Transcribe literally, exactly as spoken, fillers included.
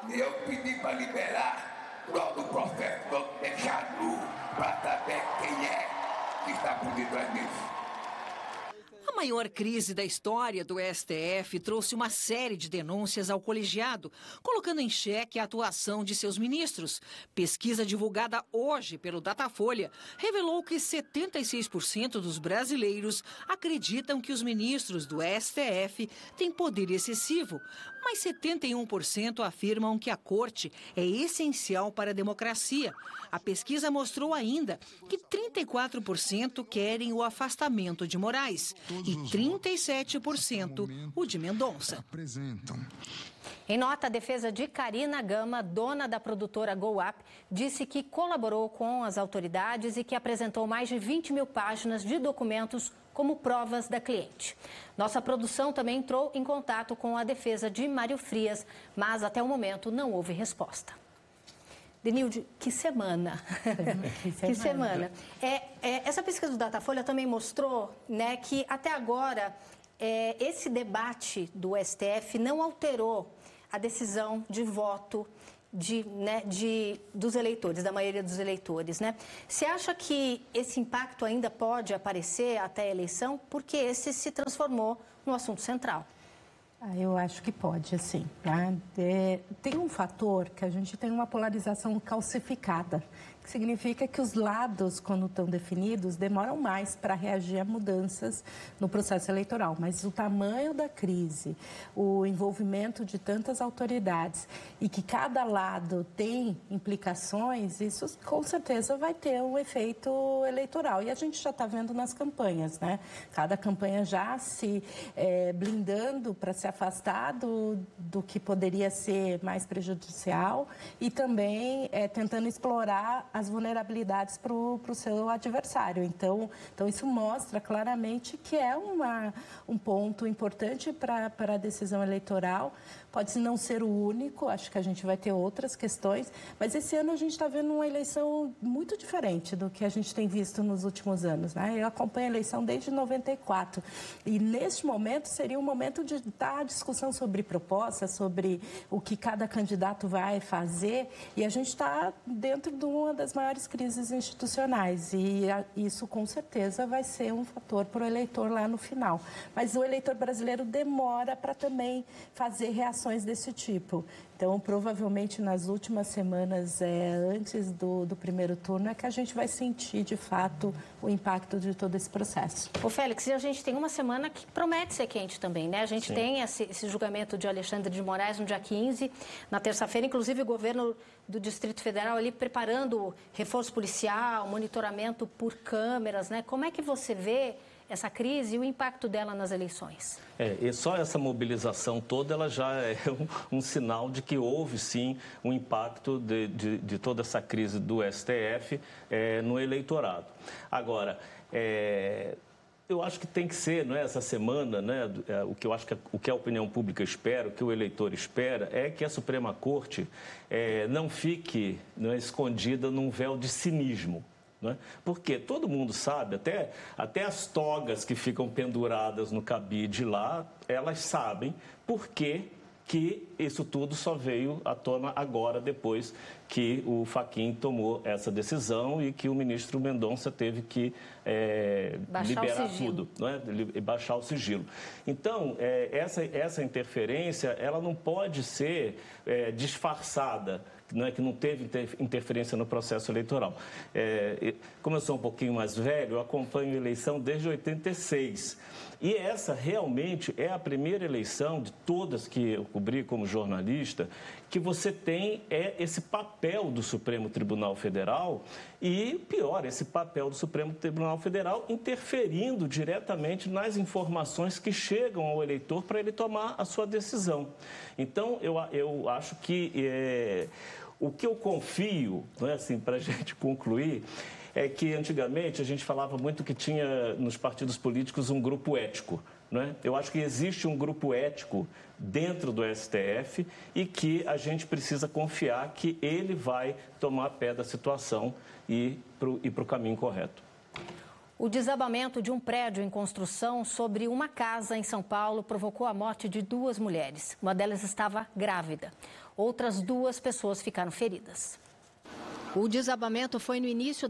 eu pedi para liberar logo o professor deixar nu para saber quem é que está por detrás disso. A maior crise da história do S T F trouxe uma série de denúncias ao colegiado, colocando em xeque a atuação de seus ministros. Pesquisa divulgada hoje pelo Datafolha revelou que setenta e seis por cento dos brasileiros acreditam que os ministros do S T F têm poder excessivo, mas setenta e um por cento afirmam que a corte é essencial para a democracia. A pesquisa mostrou ainda que trinta e quatro por cento querem o afastamento de Moraes e trinta e sete por cento o de Mendonça. Em nota, a defesa de Karina Gama, dona da produtora Go Up, disse que colaborou com as autoridades e que apresentou mais de vinte mil páginas de documentos como provas da cliente. Nossa produção também entrou em contato com a defesa de Mário Frias, mas até o momento não houve resposta. Denilde, que semana. Que semana. que semana. É, é, essa pesquisa do Datafolha também mostrou, né, que até agora é, esse debate do S T F não alterou a decisão de voto de, né, de, dos eleitores, da maioria dos eleitores, né? Você acha que esse impacto ainda pode aparecer até a eleição? Porque esse se transformou no assunto central. Ah, eu acho que pode, sim. Tá? É, tem um fator que a gente tem uma polarização calcificada, que significa que os lados, quando estão definidos, demoram mais para reagir a mudanças no processo eleitoral. Mas o tamanho da crise, o envolvimento de tantas autoridades e que cada lado tem implicações, isso com certeza vai ter um efeito eleitoral. E a gente já está vendo nas campanhas, né? Cada campanha já se é, blindando para se afastar do, do que poderia ser mais prejudicial e também é, tentando explorar as vulnerabilidades para o seu adversário. Então, então, isso mostra claramente que é uma, um ponto importante para a decisão eleitoral. Pode não ser o único, acho que a gente vai ter outras questões, mas esse ano a gente está vendo uma eleição muito diferente do que a gente tem visto nos últimos anos, né? Eu acompanho a eleição desde noventa e quatro e neste momento seria um momento de dar discussão sobre propostas, sobre o que cada candidato vai fazer, e a gente está dentro de uma das maiores crises institucionais e a, isso com certeza vai ser um fator para o eleitor lá no final. Mas o eleitor brasileiro demora para também fazer reações desse tipo. Então, provavelmente nas últimas semanas, é, antes do, do primeiro turno, é que a gente vai sentir de fato o impacto de todo esse processo. Ô Félix, e a gente tem uma semana que promete ser quente também, né? A gente Sim. tem esse, esse julgamento de Alexandre de Moraes no dia quinze, na terça-feira, inclusive o governo do Distrito Federal ali preparando reforço policial, monitoramento por câmeras, né? Como é que você vê essa crise e o impacto dela nas eleições? É, e só essa mobilização toda, ela já é um, um sinal de que houve, sim, um impacto de, de, de toda essa crise do S T F é, no eleitorado. Agora, é, eu acho que tem que ser, não é, essa semana, né, o que eu acho que a, o que a opinião pública espera, o que o eleitor espera, é que a Suprema Corte é, não fique, não é, escondida num véu de cinismo. Não é? Porque todo mundo sabe, até, até as togas que ficam penduradas no cabide lá, elas sabem por que que isso tudo só veio à tona agora, depois que o Fachin tomou essa decisão e que o ministro Mendonça teve que é, liberar tudo, não é? Baixar o sigilo. Então, é, essa, essa interferência, ela não pode ser é, disfarçada, não é, que não teve interferência no processo eleitoral. É, como eu sou um pouquinho mais velho, eu acompanho a eleição desde oitenta e seis. E essa realmente é a primeira eleição de todas que eu cobri como jornalista, que você tem é esse papel do Supremo Tribunal Federal e, pior, esse papel do Supremo Tribunal Federal interferindo diretamente nas informações que chegam ao eleitor para ele tomar a sua decisão. Então, eu, eu acho que é, o que eu confio, não é, assim, para a gente concluir, é que antigamente a gente falava muito que tinha nos partidos políticos um grupo ético, não é? Eu acho que existe um grupo ético dentro do S T F e que a gente precisa confiar que ele vai tomar pé da situação e ir para o caminho correto. O desabamento de um prédio em construção sobre uma casa em São Paulo provocou a morte de duas mulheres. Uma delas estava grávida. Outras duas pessoas ficaram feridas. O desabamento foi no início